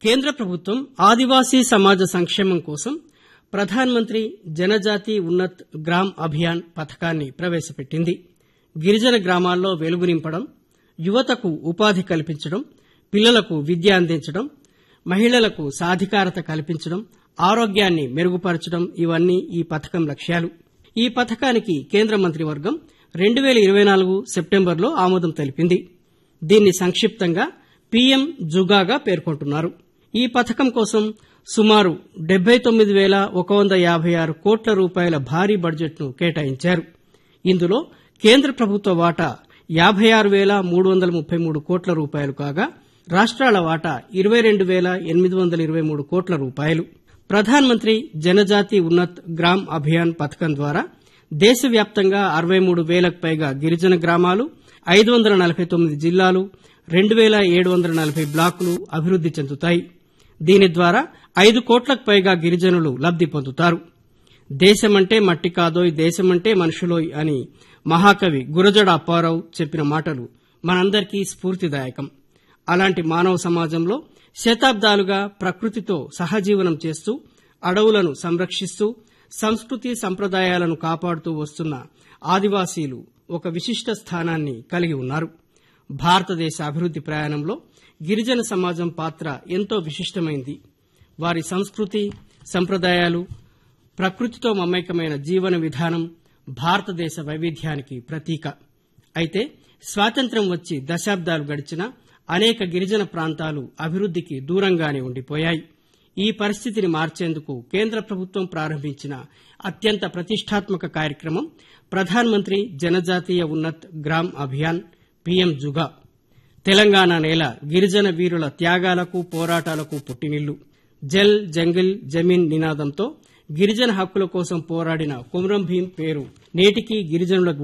కేంద్ర ప్రభుత్వం ఆదివాసీ సమాజ సంక్షేమం కోసం ప్రధాన్ మంత్రి జనజాతి ఉన్నత్ గ్రామ్ అభియాన్ పథకాన్ని ప్రవేశపెట్టింది. గిరిజన గ్రామాల్లో వెలుగు నింపడం, యువతకు ఉపాధి కల్పించడం, పిల్లలకు విద్య అందించడం, మహిళలకు సాధికారత కల్పించడం, ఆరోగ్యాన్ని మెరుగుపరచడం ఇవన్నీ ఈ పథకం లక్ష్యాలు. ఈ పథకానికి కేంద్ర మంత్రివర్గం 2024 సెప్టెంబర్లో ఆమోదం తెలిపింది. దీన్ని సంక్షిప్తంగా పీఎం జుగాగా పేర్కొంటున్నారు. ఈ పథకం కోసం సుమారు 79,156 కోట్ల రూపాయల భారీ బడ్జెట్ను కేటాయించారు. ఇందులో కేంద్ర ప్రభుత్వ వాటా 56,333 కోట్ల రూపాయలు కాగా రాష్ట్రాల వాటా 22,823 కోట్ల రూపాయలు. ప్రధాన్ మంత్రి జనజాతి ఉన్నత్ గ్రామ్ అభియాన్ పథకం ద్వారా దేశవ్యాప్తంగా 63,000కు పైగా గిరిజన గ్రామాలు, 549 జిల్లాలు, 2,740 బ్లాకులు అభివృద్ది చెందుతాయి. దీని ద్వారా 5 కోట్లకు పైగా గిరిజనులు లబ్ది పొందుతారు. దేశమంటే మట్టి కాదోయ్, దేశమంటే మనుషులోయ్ అని మహాకవి గురజాడ అప్పారావు చెప్పిన మాటలు మనందరికీ స్ఫూర్తిదాయకం. అలాంటి మానవ సమాజంలో శతాబ్దాలుగా ప్రకృతితో సహజీవనం చేస్తూ అడవులను సంరక్షిస్తూ సంస్కృతి సంప్రదాయాలను కాపాడుతూ వస్తున్న ఆదివాసీలు ఒక విశిష్ట స్థానాన్ని కలిగి ఉన్నారు. భారతదేశ అభివృద్ది ప్రయాణంలో గిరిజన సమాజం పాత్ర ఎంతో విశిష్టమైంది. వారి సంస్కృతి సంప్రదాయాలు, ప్రకృతితో మమైకమైన జీవన విధానం భారతదేశ వైవిధ్యానికి ప్రతీక. అయితే స్వాతంత్ర్యం వచ్చి దశాబ్దాలు గడిచినా అనేక గిరిజన ప్రాంతాలు అభివృద్దికి దూరంగానే ఉండిపోయాయి. ఈ పరిస్థితిని మార్చేందుకు కేంద్ర ప్రభుత్వం ప్రారంభించిన అత్యంత ప్రతిష్టాత్మక కార్యక్రమం ప్రధాన్ మంత్రి జనజాతీయ ఉన్నత్ గ్రామ్ అభియాన్ పీఎం జుగా. తెలంగాణ నేల గిరిజన వీరుల త్యాగాలకు పోరాటాలకు పుట్టినిల్లు. జల్ జంగిల్ జమీన్ నినాదంతో గిరిజన హక్కుల కోసం పోరాడిన కొమురం భీం పేరు నేటికీ గిరిజనుల